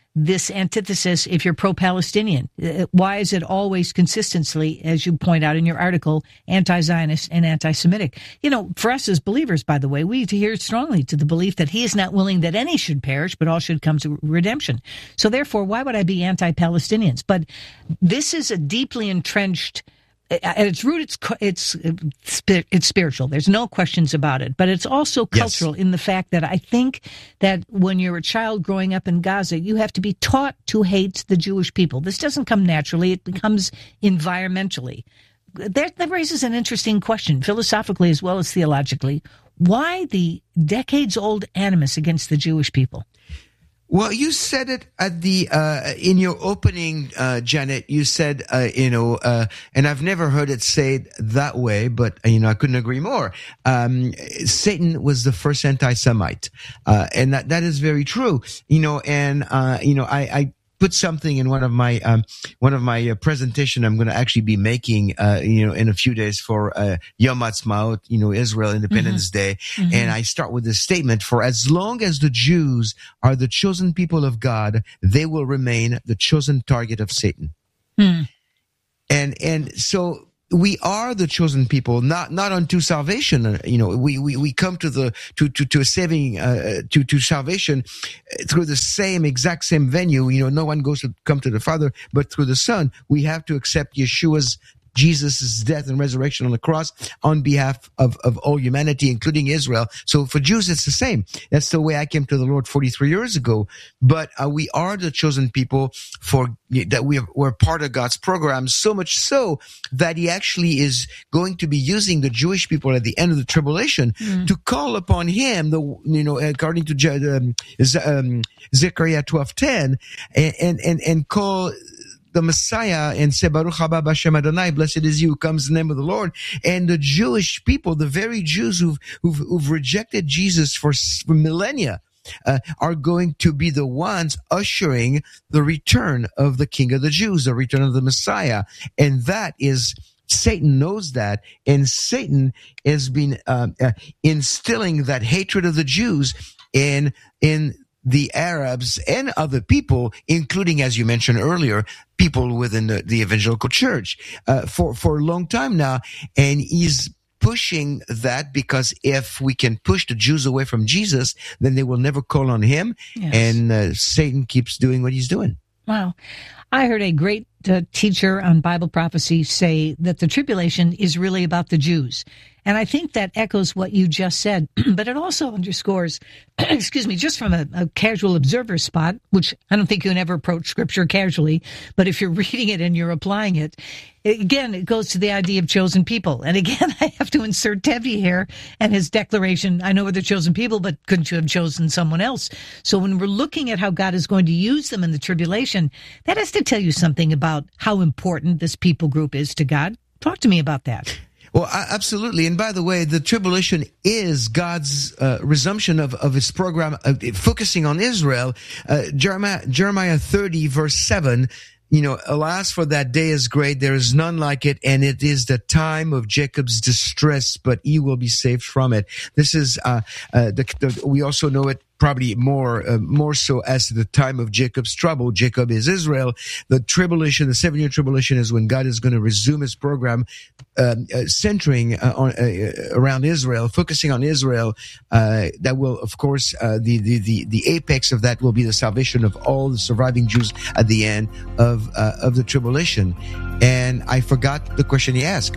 this antithesis if you're pro-Palestinian? Why is it always consistently, as you point out in your article, anti-Zionist and anti-Semitic? You know, for us as believers, by the way, we adhere strongly to the belief that he is not willing that any should perish, but all should come to redemption. So therefore, why would I be anti-Palestinians? But this is a deeply entrenched, at its root, it's it's it's spiritual. There's no questions about it. But it's also cultural yes. in the fact that I think that when you're a child growing up in Gaza, you have to be taught to hate the Jewish people. This doesn't come naturally. It becomes environmentally. That, that raises an interesting question, philosophically as well as theologically. Why the decades-old animus against the Jewish people? Well, you said it at the uh in your opening, uh Janet. You said, uh, you know, uh and I've never heard it said that way, but you know, I couldn't agree more. Um Satan was the first anti-Semite, uh, and that that is very true. You know, and uh, you know, I. I put something in one of my um one of my uh, presentation I'm going to actually be making uh you know in a few days for uh Yom Ha'atzmaut, you know, Israel Independence mm-hmm. Day, mm-hmm. and I start with this statement: for as long as the Jews are the chosen people of God, they will remain the chosen target of Satan. Mm. And and so we are the chosen people, not not unto salvation. You know, we we we come to the to to to a saving uh, to to salvation through the same exact same venue. You know, no one goes to come to the Father but through the Son. We have to accept Yeshua's Jesus' death and resurrection on the cross on behalf of, of all humanity, including Israel. So for Jews, it's the same. That's the way I came to the Lord forty-three years ago. But uh, we are the chosen people for that we are, we're part of God's program, so much so that he actually is going to be using the Jewish people at the end of the tribulation mm. to call upon him, the, you know, according to um, um, Zechariah twelve ten, and, and, and, and call the Messiah and say, Baruch haba b'Shem Adonai, blessed is you who comes in the name of the Lord. And the Jewish people, the very Jews who've, who've, who've rejected Jesus for, for millennia, uh, are going to be the ones ushering the return of the King of the Jews, the return of the Messiah. And that is, Satan knows that, and Satan has been uh, uh, instilling that hatred of the Jews in, in, the Arabs and other people, including, as you mentioned earlier, people within the, the evangelical church, uh, for, for a long time now. And he's pushing that because if we can push the Jews away from Jesus, then they will never call on him. Yes. And uh, Satan keeps doing what he's doing. Wow. I heard a great uh, teacher on Bible prophecy say that the tribulation is really about the Jews. And I think that echoes what you just said, but it also underscores, excuse me, just from a, a casual observer spot, which I don't think you can ever approach Scripture casually, but if you're reading it and you're applying it, again, it goes to the idea of chosen people. And again, I have to insert Tevi here and his declaration, I know we're the chosen people, but couldn't you have chosen someone else? So when we're looking at how God is going to use them in the tribulation, that has to tell you something about how important this people group is to God. Talk to me about that. Well, absolutely. And by the way, the tribulation is God's uh, resumption of, of his program, uh, focusing on Israel. Uh, Jeremiah, Jeremiah thirty, verse seven, you know, alas, for that day is great. There is none like it. And it is the time of Jacob's distress, but he will be saved from it. This is, uh, uh, the, the, we also know it probably more, uh, more so as to the time of Jacob's trouble. Jacob is Israel. The tribulation, the seven year tribulation is when God is going to resume his program, um, uh, centering uh, on, uh, around Israel, focusing on Israel. Uh, that will, of course, uh, the, the, the, the apex of that will be the salvation of all the surviving Jews at the end of, uh, of the tribulation. And I forgot the question he asked.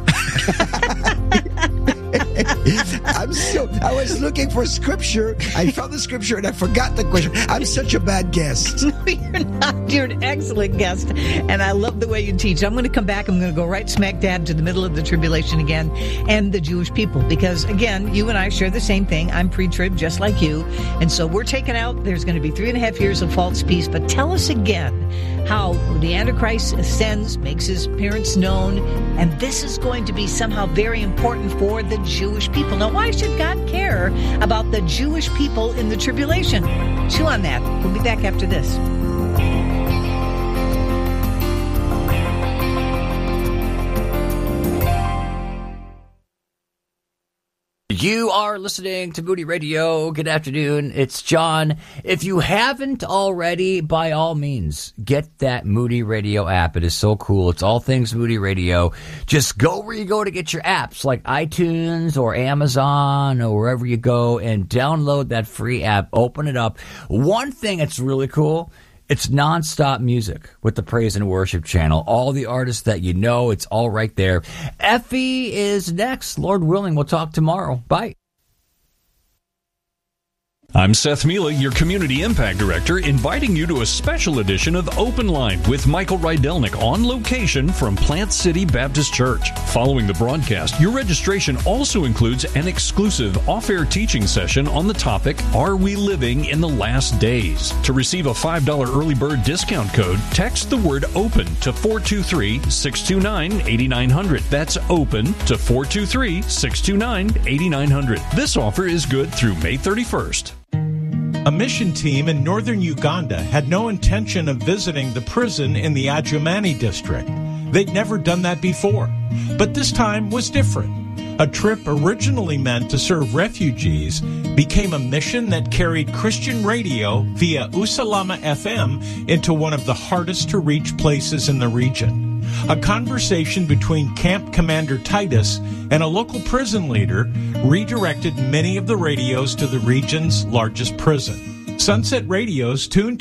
I'm so, I was looking for scripture. I found the scripture and I forgot the question. I'm such a bad guest. No, you're not. You're an excellent guest. And I love the way you teach. I'm going to come back. I'm going to go right smack dab to the middle of the tribulation again and the Jewish people. Because again, you and I share the same thing. I'm pre-trib just like you. And so we're taken out. There's going to be three and a half years of false peace. But tell us again how the Antichrist ascends, makes his appearance known. And this is going to be somehow very important for the Jewish people. Now, why should God care about the Jewish people in the tribulation? Chew on that. We'll be back after this. You are listening to Moody Radio. Good afternoon. It's John. If you haven't already, by all means, get that Moody Radio app. It is so cool. It's all things Moody Radio. Just go where you go to get your apps, like iTunes or Amazon or wherever you go, and download that free app. Open it up. One thing that's really cool, it's nonstop music with the Praise and Worship channel. All the artists that you know, it's all right there. Effie is next. Lord willing, we'll talk tomorrow. Bye. I'm Seth Mila, your Community Impact Director, inviting you to a special edition of Open Line with Michael Rydelnik on location from Plant City Baptist Church. Following the broadcast, your registration also includes an exclusive off-air teaching session on the topic, Are We Living in the Last Days? To receive a five dollars early bird discount code, text the word OPEN to four two three, six two nine, eight nine zero zero. That's OPEN to four two three, six two nine, eight nine zero zero. This offer is good through May thirty-first. A mission team in northern Uganda had no intention of visiting the prison in the Adjumani district. They'd never done that before. But this time was different. A trip originally meant to serve refugees became a mission that carried Christian radio via Usalama F M into one of the hardest to reach places in the region. A conversation between Camp Commander Titus and a local prison leader redirected many of the radios to the region's largest prison. Sunset Radios tuned to